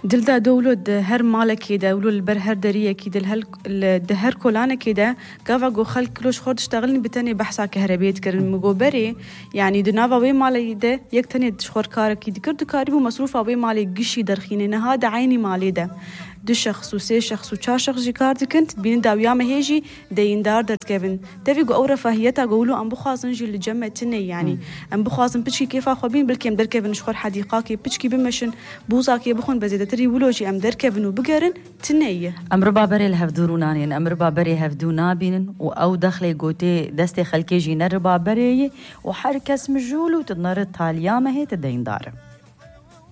دلدا دولود هر مالك كده ولو البر هر دريه كده الهر كولانا كده قافا جو خلق كلوش خورد اشتغلني بتاني بحثا كهربيت كرن مغوبري يعني دنافا وي مالي ده يك تاني تشخور كارك كده كرد كاري ومصروفا وي مالي قشي درخيني هذا عيني مالي ده دو شخص و سه شخص و چهار شخص جکارد كنت بین داویا مهیجی دین دار درد کردن. تفی گو اول فهیتا قولو ام بخواسن جل جمع تنی يعني ام بخواسن بتشي كيف أخوابين بالكم در كيفن شخور حديقة كي بتشي بمشن بوزا كي بخون بزيادة تري ولوجي ام در كيفن وبقرن تني. ام ربا بري الهفدورونانين ام ربا بري هفدونا بينن و او دخلي قوتي دستي خلكي جينا ربا بري وحركس مجول وتنار التاليا ما هي تدين دار.